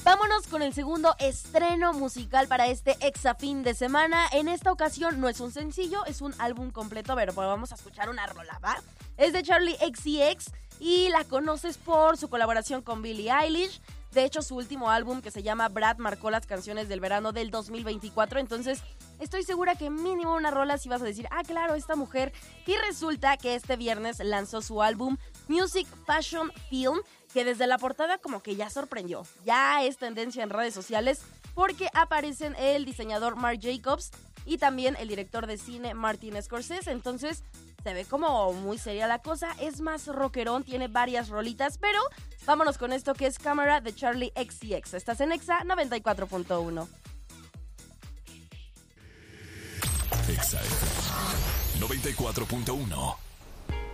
Vámonos con el segundo estreno musical para este Exa fin de semana. En esta ocasión no es un sencillo, es un álbum completo, pero pues vamos a escuchar una rola, ¿va? Es de Charli XCX y la conoces por su colaboración con Billie Eilish. De hecho, su último álbum, que se llama Brad, marcó las canciones del verano del 2024. Entonces, estoy segura que mínimo una rola sí vas a decir, ah, claro, esta mujer. Y resulta que este viernes lanzó su álbum Music Fashion Film, que desde la portada como que ya sorprendió. Ya es tendencia en redes sociales porque aparecen el diseñador Marc Jacobs y también el director de cine Martin Scorsese. Entonces, se ve como muy seria la cosa, es más rockerón, tiene varias rolitas, pero vámonos con esto que es Camera de Charli XCX. Estás en Exa 94.1. Exa 94.1.